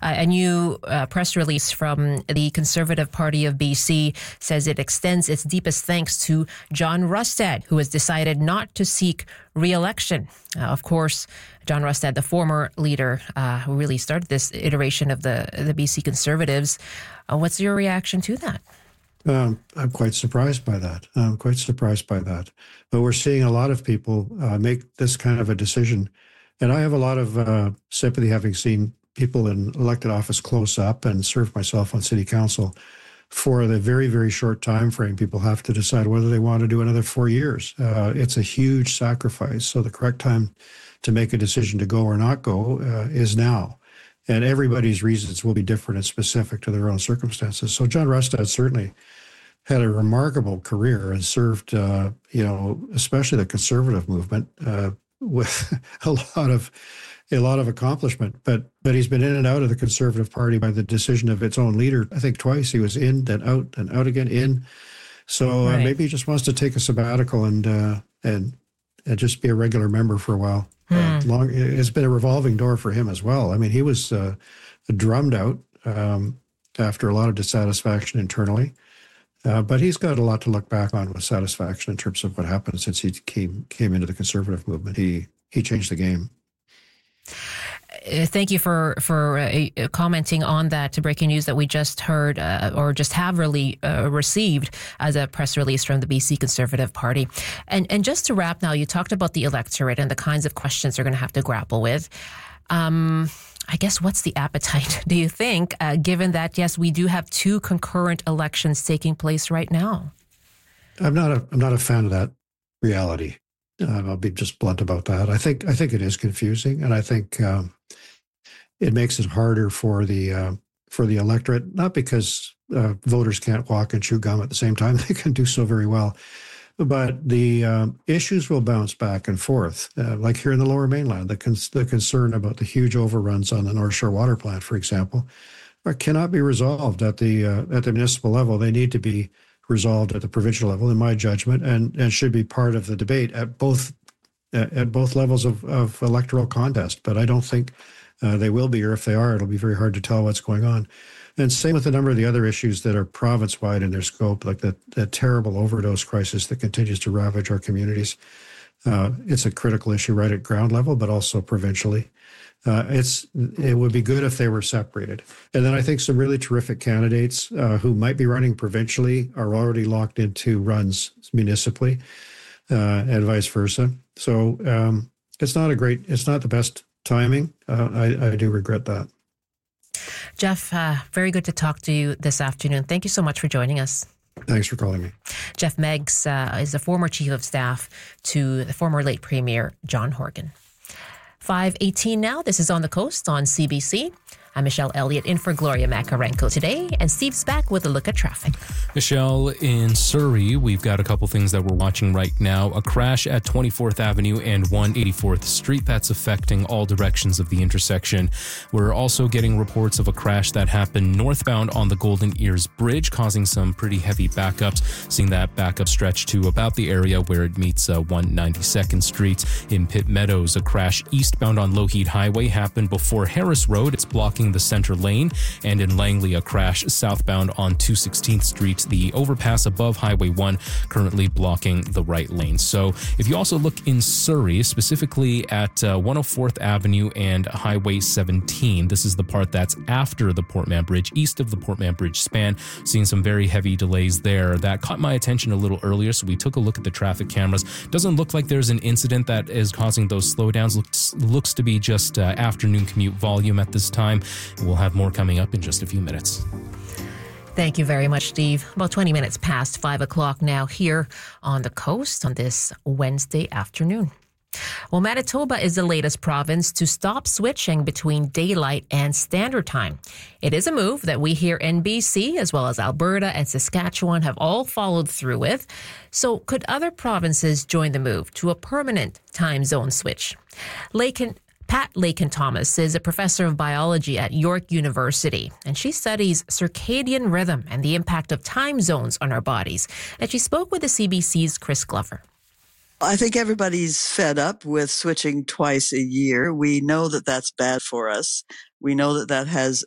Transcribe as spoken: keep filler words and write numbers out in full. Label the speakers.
Speaker 1: a new uh, press release from the Conservative Party of B C says it extends its deepest thanks to John Rustad, who has decided not to seek re-election. Uh, of course, John Rustad, the former leader uh, who really started this iteration of the, the B C Conservatives. Uh, what's your reaction to that?
Speaker 2: Um, I'm quite surprised by that. I'm quite surprised by that. But we're seeing a lot of people uh, make this kind of a decision. And I have a lot of uh, sympathy, having seen people in elected office close up and served myself on city council. For the very, very short time frame, people have to decide whether they want to do another four years. Uh, it's a huge sacrifice. So the correct time to make a decision to go or not go uh, is now. And everybody's reasons will be different and specific to their own circumstances. So John Rustad certainly had a remarkable career and served, uh, you know, especially the conservative movement uh, with a lot of a lot of accomplishment. But but he's been in and out of the Conservative Party by the decision of its own leader. I think twice he was in, then out, and out again, in. So uh,
Speaker 1: right.
Speaker 2: maybe he just wants to take a sabbatical and uh, and and just be a regular member for a while.
Speaker 1: Hmm.
Speaker 2: Uh, long, it's been a revolving door for him as well. I mean, he was uh, drummed out um, after a lot of dissatisfaction internally, uh, but he's got a lot to look back on with satisfaction in terms of what happened since he came came into the Conservative movement. He he changed the game.
Speaker 1: Uh, Thank you for for uh, commenting on that breaking news that we just heard uh, or just have really uh, received as a press release from the B C Conservative Party. And and just to wrap now, you talked about the electorate and the kinds of questions they're going to have to grapple with. Um, I guess what's the appetite, do you think, uh, given that, yes, we do have two concurrent elections taking place right now?
Speaker 2: I'm not a I'm not a fan of that reality. Uh, I'll be just blunt about that. I think I think it is confusing, and I think um, it makes it harder for the uh, for the electorate. Not because uh, voters can't walk and chew gum at the same time; they can do so very well. But the um, issues will bounce back and forth, uh, like here in the Lower Mainland. The con- the concern about the huge overruns on the North Shore Water Plant, for example, are, cannot be resolved at the uh, at the municipal level. They need to be resolved at the provincial level, in my judgment, and, and should be part of the debate at both at both levels of, of electoral contest. But I don't think uh, they will be, or if they are, it'll be very hard to tell what's going on. And same with a number of the other issues that are province-wide in their scope, like the, the terrible overdose crisis that continues to ravage our communities. Uh, it's a critical issue right at ground level, but also provincially. Uh, it's it would be good if they were separated. And then I think some really terrific candidates uh, who might be running provincially are already locked into runs municipally, uh, and vice versa. So um, it's not a great, it's not the best timing. Uh, I, I do regret that.
Speaker 1: Jeff, uh, very good to talk to you this afternoon. Thank you so much for joining us.
Speaker 2: Thanks for calling me.
Speaker 1: Jeff Meggs uh, is the former chief of staff to the former late premier, John Horgan. five eighteen now. This is On the Coast on C B C. I'm Michelle Elliott in for Gloria Makarenko today, and Steve's back with a look at traffic.
Speaker 3: Michelle, in Surrey, we've got a couple things that we're watching right now. A crash at twenty-fourth Avenue and one eighty-fourth Street that's affecting all directions of the intersection. We're also getting reports of a crash that happened northbound on the Golden Ears Bridge, causing some pretty heavy backups. Seeing that backup stretch to about the area where it meets uh, one ninety-second Street. In Pitt Meadows, a crash eastbound on Lougheed Highway happened before Harris Road. It's blocking the center lane. And in Langley, a crash southbound on two sixteenth Street, the overpass above Highway one, currently blocking the right lane. So if you also look in Surrey, specifically at uh, one oh fourth Avenue and Highway seventeen, this is the part that's after the Portman Bridge, east of the Portman Bridge span, seeing some very heavy delays there. That caught my attention a little earlier, so we took a look at the traffic cameras. Doesn't look like there's an incident that is causing those slowdowns. Looks, looks to be just uh, afternoon commute volume at this time. We'll have more coming up in just a few minutes.
Speaker 1: Thank you very much, Steve. About twenty minutes past five o'clock now here on the coast on this Wednesday afternoon. Well, Manitoba is the latest province to stop switching between daylight and standard time. It is a move that we here in B C, as well as Alberta and Saskatchewan, have all followed through with. So could other provinces join the move to a permanent time zone switch? Lakin Pat Lakin-Thomas is a professor of biology at York University, and she studies circadian rhythm and the impact of time zones on our bodies. And she spoke with the C B C's Chris Glover.
Speaker 4: I think everybody's fed up with switching twice a year. We know that that's bad for us. We know that that has